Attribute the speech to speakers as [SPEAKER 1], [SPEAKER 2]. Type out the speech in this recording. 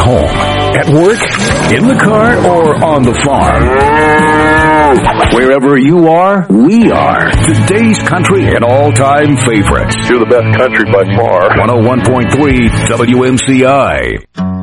[SPEAKER 1] home, at work, in the car, or on the farm. Wherever you are, we are. Today's country and all-time favorites.
[SPEAKER 2] You're the best country by far.
[SPEAKER 1] 101.3 WMCI.